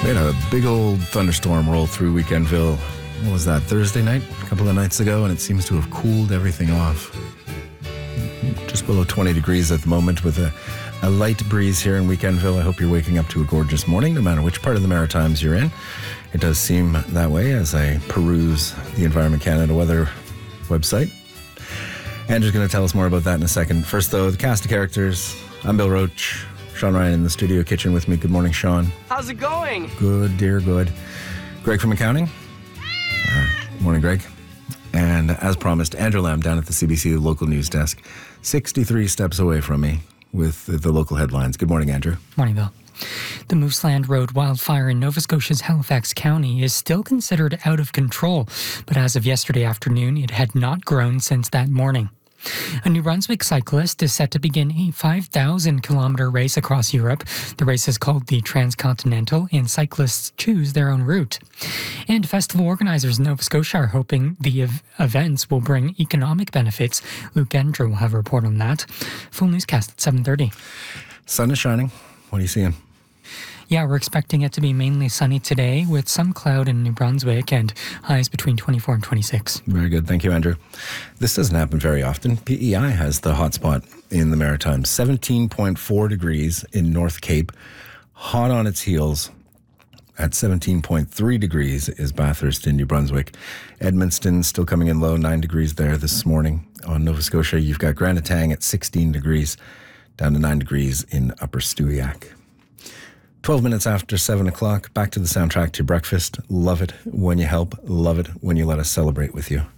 We had a big old thunderstorm roll through Weekendville. What was that, Thursday night? A couple of nights ago, and it seems to have cooled everything off. Just below 20 degrees at the moment with a light breeze here in Weekendville. I hope you're waking up to a gorgeous morning, no matter which part of the Maritimes you're in. It does seem that way as I peruse the Environment Canada weather website. Andrew's going to tell us more about that in a second. First, though, the cast of characters. I'm Bill Roach. Sean Ryan in the studio kitchen with me. Good morning, Sean. How's it going? Good, dear, good. Greg from accounting. Morning, Greg. And as promised, Andrew Lamb down at the CBC local news desk, 63 steps away from me with the local headlines. Good morning, Andrew. Morning, Bill. The Mooseland Road wildfire in Nova Scotia's Halifax County is still considered out of control, but as of yesterday afternoon, it had not grown since that morning. A New Brunswick cyclist is set to begin a 5,000-kilometer race across Europe. The race is called the Transcontinental, and cyclists choose their own route. And festival organizers in Nova Scotia are hoping the events will bring economic benefits. Luke Gendra will have a report on that. Full newscast at 7:30. Sun is shining. What are you seeing? Yeah, we're expecting it to be mainly sunny today with some cloud in New Brunswick and highs between 24 and 26. Very good. Thank you, Andrew. This doesn't happen very often. PEI has the hotspot in the Maritimes. 17.4 degrees in North Cape. Hot on its heels at 17.3 degrees is Bathurst in New Brunswick. Edmundston still coming in low, 9 degrees there this morning. On Nova Scotia, you've got Granitang at 16 degrees, down to 9 degrees in Upper Stewiacke. 12 minutes after 7 o'clock, back to the soundtrack to breakfast. Love it when you help. Love it when you let us celebrate with you.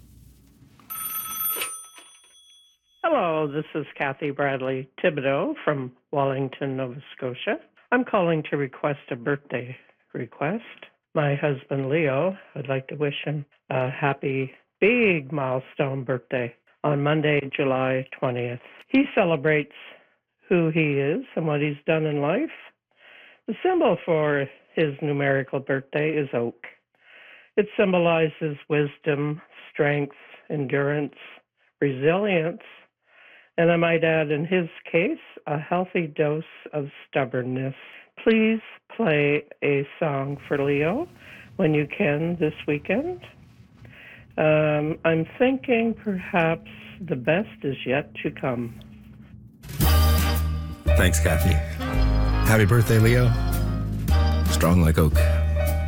Hello, this is Kathy Bradley Thibodeau from Wellington, Nova Scotia. I'm calling to request a birthday request. My husband, Leo, I'd like to wish him a happy, big milestone birthday on Monday, July 20th. He celebrates who he is and what he's done in life. The symbol for his numerical birthday is oak. It symbolizes wisdom, strength, endurance, resilience, and I might add, in his case, a healthy dose of stubbornness. Please play a song for Leo when you can this weekend. I'm thinking perhaps the best is yet to come. Thanks, Kathy. Happy birthday, Leo. Strong like oak.